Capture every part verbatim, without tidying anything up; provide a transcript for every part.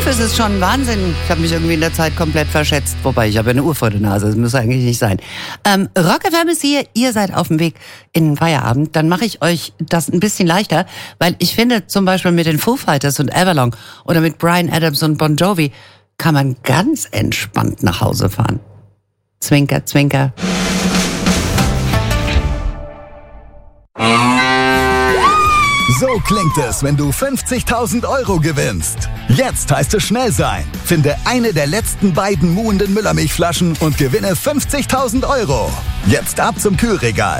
ist es schon Wahnsinn. Ich habe mich irgendwie in der Zeit komplett verschätzt. Wobei, ich habe ja eine Uhr vor der Nase. Das muss eigentlich nicht sein. Ähm, Rock F M ist hier. Ihr seid auf dem Weg in den Feierabend. Dann mache ich euch das ein bisschen leichter, weil ich finde, zum Beispiel mit den Foo Fighters und Everlong oder mit Bryan Adams und Bon Jovi kann man ganz entspannt nach Hause fahren. Zwinker, zwinker. So klingt es, wenn du fünfzigtausend Euro gewinnst. Jetzt heißt es schnell sein. Finde eine der letzten beiden muhenden Müllermilchflaschen und gewinne fünfzigtausend Euro. Jetzt ab zum Kühlregal.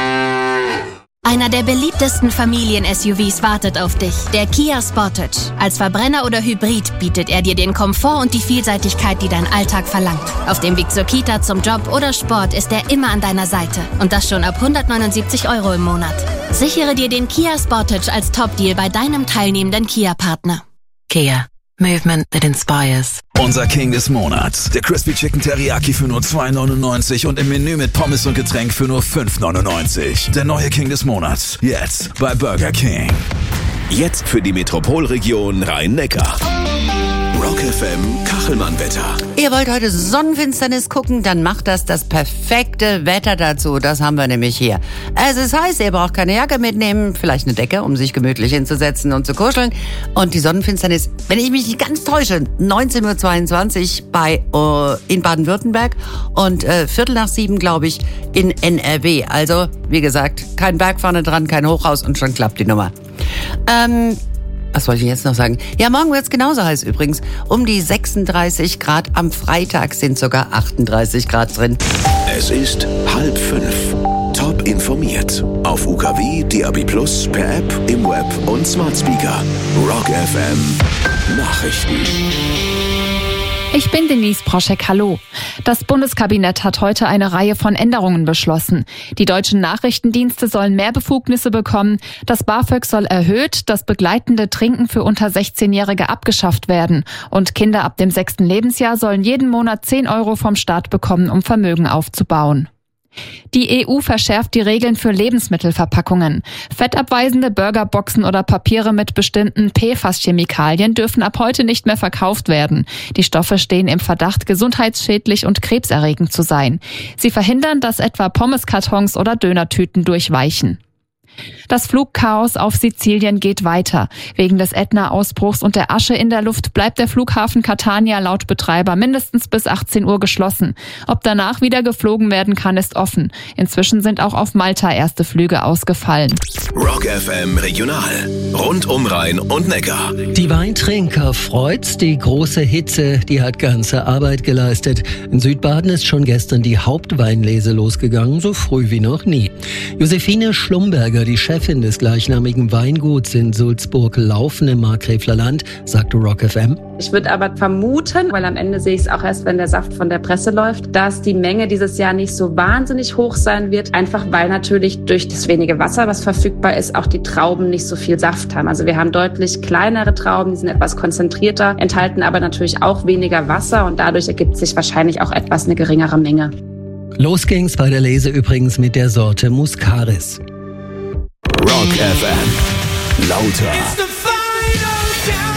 Einer der beliebtesten Familien-S U Vs wartet auf dich, der Kia Sportage. Als Verbrenner oder Hybrid bietet er dir den Komfort und die Vielseitigkeit, die dein Alltag verlangt. Auf dem Weg zur Kita, zum Job oder Sport ist er immer an deiner Seite. Und das schon ab hundertneunundsiebzig Euro im Monat. Sichere dir den Kia Sportage als Top-Deal bei deinem teilnehmenden Kia-Partner. Kia. Movement that inspires. Unser King des Monats. Der Crispy Chicken Teriyaki für nur zwei neunundneunzig und im Menü mit Pommes und Getränk für nur fünf neunundneunzig. Der neue King des Monats. Jetzt bei Burger King. Jetzt für die Metropolregion Rhein-Neckar. Rock F M Kachelmann-Wetter. Ihr wollt heute Sonnenfinsternis gucken, dann macht das das perfekte Wetter dazu. Das haben wir nämlich hier. Es ist heiß, ihr braucht keine Jacke mitnehmen, vielleicht eine Decke, um sich gemütlich hinzusetzen und zu kuscheln. Und die Sonnenfinsternis, wenn ich mich nicht ganz täusche, neunzehn Uhr zweiundzwanzig bei äh, in Baden-Württemberg und äh, Viertel nach sieben, glaube ich, in N R W. Also, wie gesagt, kein Berg vorne dran, kein Hochhaus und schon klappt die Nummer. Ähm... Was wollte ich jetzt noch sagen? Ja, morgen wird's genauso heiß übrigens. Um die sechsunddreißig Grad. Am Freitag sind sogar achtunddreißig Grad drin. Es ist halb fünf. Top informiert. Auf U K W, D A B plus, per App, im Web und Smart Speaker. Rock F M Nachrichten. Ich bin Denise Proschek, hallo. Das Bundeskabinett hat heute eine Reihe von Änderungen beschlossen. Die deutschen Nachrichtendienste sollen mehr Befugnisse bekommen, das BAföG soll erhöht, das begleitende Trinken für unter sechzehnjährige abgeschafft werden und Kinder ab dem sechsten Lebensjahr sollen jeden Monat zehn Euro vom Staat bekommen, um Vermögen aufzubauen. Die E U verschärft die Regeln für Lebensmittelverpackungen. Fettabweisende Burgerboxen oder Papiere mit bestimmten P F A S-Chemikalien dürfen ab heute nicht mehr verkauft werden. Die Stoffe stehen im Verdacht, gesundheitsschädlich und krebserregend zu sein. Sie verhindern, dass etwa Pommeskartons oder Dönertüten durchweichen. Das Flugchaos auf Sizilien geht weiter. Wegen des Ätna-Ausbruchs und der Asche in der Luft bleibt der Flughafen Catania laut Betreiber mindestens bis achtzehn Uhr geschlossen. Ob danach wieder geflogen werden kann, ist offen. Inzwischen sind auch auf Malta erste Flüge ausgefallen. Rock F M Regional. Rund um Rhein und Neckar. Die Weintrinker freut's. Die große Hitze, die hat ganze Arbeit geleistet. In Südbaden ist schon gestern die Hauptweinlese losgegangen, so früh wie noch nie. Josephine Schlumberger, die Chefin des gleichnamigen Weinguts in Sulzburg-Laufen im Markgräflerland, sagte Rock F M. Ich würde aber vermuten, weil am Ende sehe ich es auch erst, wenn der Saft von der Presse läuft, dass die Menge dieses Jahr nicht so wahnsinnig hoch sein wird. Einfach weil natürlich durch das wenige Wasser, was verfügbar ist, auch die Trauben nicht so viel Saft haben. Also wir haben deutlich kleinere Trauben, die sind etwas konzentrierter, enthalten aber natürlich auch weniger Wasser und dadurch ergibt sich wahrscheinlich auch etwas eine geringere Menge. Los ging's bei der Lese übrigens mit der Sorte Muscaris. Rock F M. Lauter.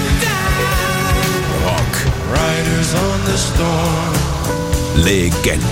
Rock. Riders on the storm. Legende.